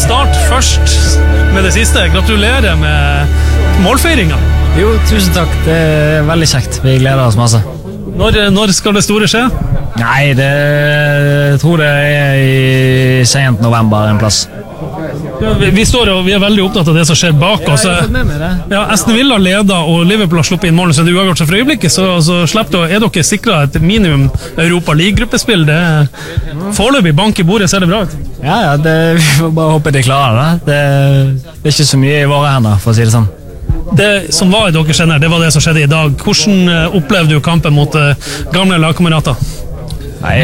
start først med det siste. Gratulerer med målfeiringen. Jo, tusen takk. Det veldig kjekt. Vi gleder oss masse. Når skal det store skje? Nei, jeg tror det I sent november en plass. Vi står og vi veldig opptatt av det som skjer bak oss. Ja, Aston Villa leder og Liverpool har sluppet inn mål, så det uavgjort seg for øyeblikket, så slipper dere sikret et minimum Europa League-gruppespill. Det foreløpig bank I bordet, ser det bra ut? Ja, vi får bare håpe de klarer det. Det ikke så mye I våre hender, for å si det sånn. Det som var I deres hender, det var det som skjedde I dag. Hvordan opplevde du kampen mot gamle lagkamerater? Nei,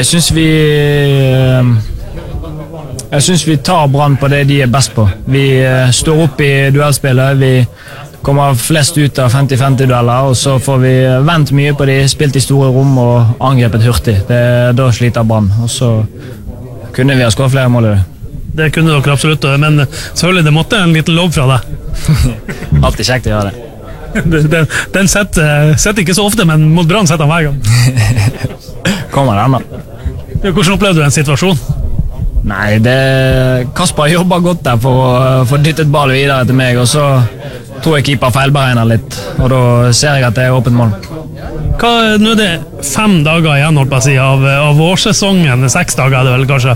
jeg synes vi tar Brann på det de best på. Vi står opp I duellspillet, vi kommer flest ut av 50-50-dueller, og så får vi vent mye på de, spilt I store rom og angrepet hurtig. Da sliter Brann, og så kunne vi ha skåret flere mål I det. Det kunne dere absolutt, men selvfølgelig det måtte en liten lov fra deg. Alltid kjekt å gjøre det. Den setter ikke så ofte, men mot Brann setter han hver gang. Kommer den da. Hvordan opplevde du en situasjon? Nei, Kasper jobber godt der for å få dyttet ball videre til meg, og så tror jeg keeper feilberegner litt, og da ser jeg at det åpent mål. Nå det 5 dager igjen, holdt på å si, av vårsesongen, 6 dager det vel kanskje.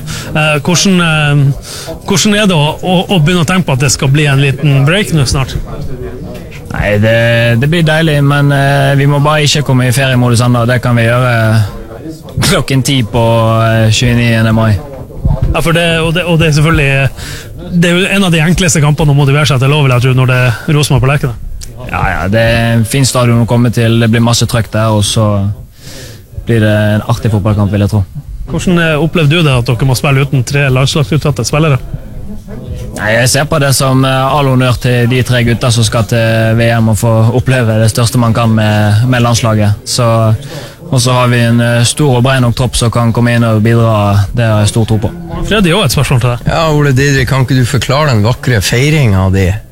Hvordan det å begynne å tenke på at det skal bli en liten break nå snart? Nei, det blir deilig, men vi må bare ikke komme I feriemodus enda, det kan vi gjøre klokken 10 på 29. mai. Ja, for det selvfølgelig det jo en av de enkleste kampene å motivere seg til lov, jeg tror, når det Rosenborg på lekene. Ja, det en fin stadion å komme til, det blir masse trøkk der, og så blir det en artig fotballkamp, vil jeg tro. Hvordan opplevde du det at dere må spille uten 3 landslagsutsatte spillere? Nei, jeg ser på det som all honnør til de 3 gutter som skal til VM og få oppleve det største man kan med landslaget. Og så har vi en stor og bred nok tropp som kan komme inn og bidra, det har jeg stor tro på. Freddy, også et spørsmål til deg. Ja, Ole Didrik, kan ikke du forklare den vakre feiringen av de